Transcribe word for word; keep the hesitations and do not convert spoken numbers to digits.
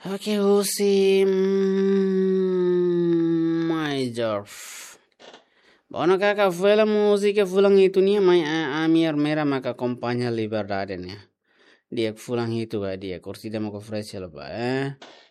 Oke, Husim Major. Bono kaka fela musica fulang itu nih mai amir mera maka kompanya liberdade nih. Dia fulang itu ga dia kursi demo ko fresh ba eh.